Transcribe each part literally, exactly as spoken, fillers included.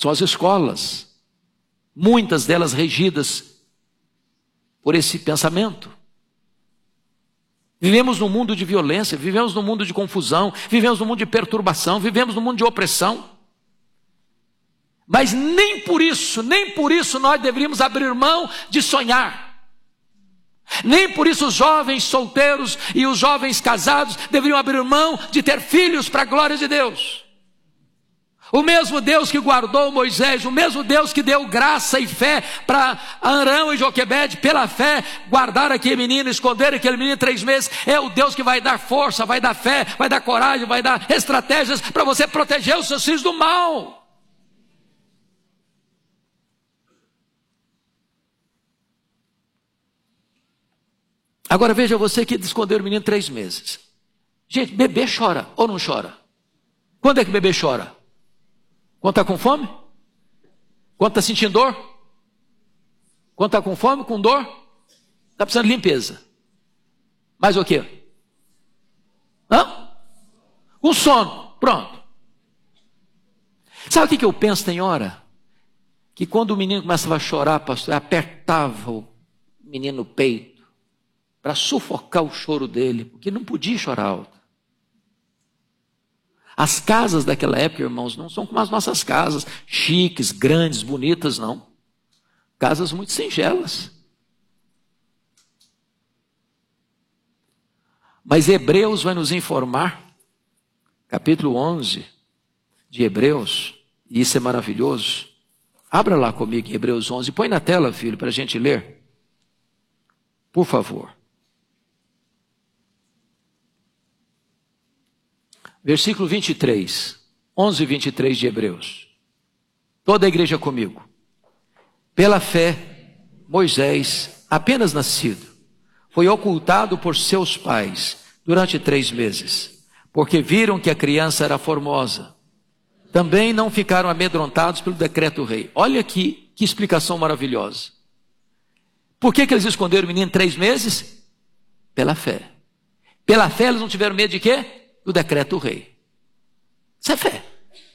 São as escolas, muitas delas regidas por esse pensamento. Vivemos num mundo de violência, vivemos num mundo de confusão, vivemos num mundo de perturbação, vivemos num mundo de opressão. Mas nem por isso, nem por isso nós deveríamos abrir mão de sonhar. Nem por isso os jovens solteiros e os jovens casados deveriam abrir mão de ter filhos para a glória de Deus. O mesmo Deus que guardou Moisés, o mesmo Deus que deu graça e fé para Arão e Joquebede, pela fé, guardar aquele menino, esconder aquele menino três meses, é o Deus que vai dar força, vai dar fé, vai dar coragem, vai dar estratégias para você proteger os seus filhos do mal. Agora veja você que escondeu o menino três meses. Gente, bebê chora ou não chora? Quando é que bebê chora? Quando está com fome? Quando está sentindo dor? Quando está com fome, com dor? Está precisando de limpeza. Mais o quê? Hã? Com sono. Pronto. Sabe o que eu penso, tem hora? Que quando o menino começava a chorar, pastor, apertava o menino no peito para sufocar o choro dele, porque não podia chorar alto. As casas daquela época, irmãos, não são como as nossas casas, chiques, grandes, bonitas, não. Casas muito singelas. Mas Hebreus vai nos informar, capítulo onze de Hebreus, e isso é maravilhoso. Abra lá comigo em Hebreus onze, põe na tela, filho, para a gente ler. Por favor. Versículo vinte e três, onze e vinte e três de Hebreus. Toda a igreja comigo. Pela fé, Moisés, apenas nascido, foi ocultado por seus pais durante três meses, porque viram que a criança era formosa. Também não ficaram amedrontados pelo decreto do rei. Olha aqui, que explicação maravilhosa. Por que que eles esconderam o menino três meses? Pela fé. Pela fé eles não tiveram medo de quê? Do decreto do rei. Isso é fé.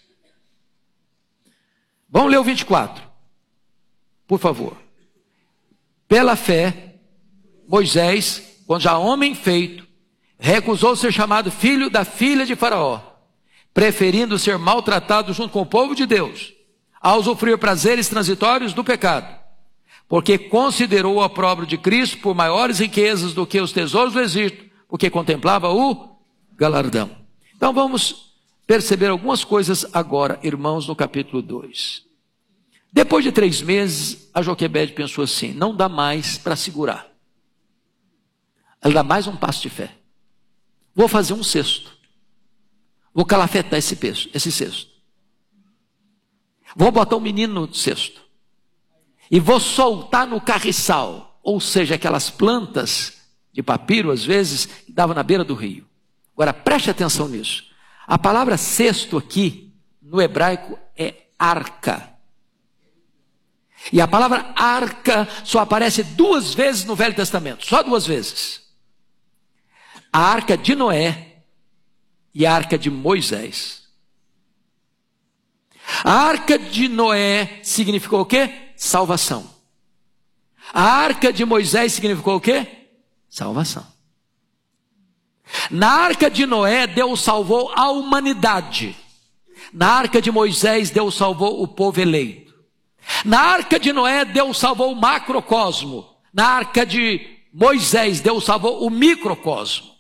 Vamos ler o vinte e quatro. Por favor. Pela fé, Moisés, quando já homem feito, recusou ser chamado filho da filha de Faraó, preferindo ser maltratado junto com o povo de Deus, ao usufruir prazeres transitórios do pecado, porque considerou o opróbrio de Cristo por maiores riquezas do que os tesouros do Egito, porque contemplava o galardão. Então vamos perceber algumas coisas agora, irmãos, no capítulo dois. Depois de três meses, a Joquebede pensou assim, não dá mais para segurar. Ela dá mais um passo de fé. Vou fazer um cesto. Vou calafetar esse, peso, esse cesto. Vou botar um menino no cesto. E vou soltar no carriçal, ou seja, aquelas plantas de papiro, às vezes, que davam na beira do rio. Agora, preste atenção nisso. A palavra cesto aqui, no hebraico, é arca. E a palavra arca só aparece duas vezes no Velho Testamento. Só duas vezes. A arca de Noé e a arca de Moisés. A arca de Noé significou o quê? Salvação. A arca de Moisés significou o quê? Salvação. Na arca de Noé, Deus salvou a humanidade. Na arca de Moisés, Deus salvou o povo eleito. Na arca de Noé, Deus salvou o macrocosmo. Na arca de Moisés, Deus salvou o microcosmo.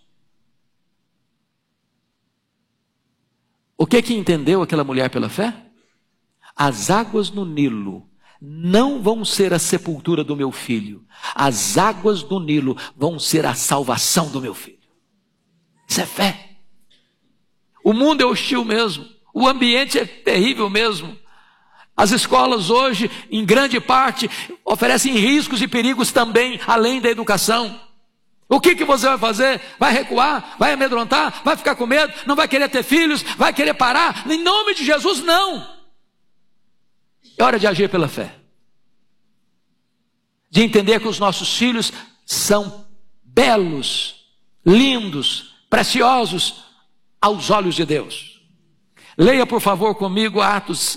O que que entendeu aquela mulher pela fé? As águas no Nilo não vão ser a sepultura do meu filho. As águas do Nilo vão ser a salvação do meu filho. Isso é fé. O mundo é hostil mesmo. O ambiente é terrível mesmo. As escolas hoje, em grande parte, oferecem riscos e perigos também, além da educação. O que que você vai fazer? Vai recuar? Vai amedrontar? Vai ficar com medo? Não vai querer ter filhos? Vai querer parar? Em nome de Jesus, não. É hora de agir pela fé. De entender que os nossos filhos são belos, lindos, preciosos aos olhos de Deus. Leia, por favor, comigo Atos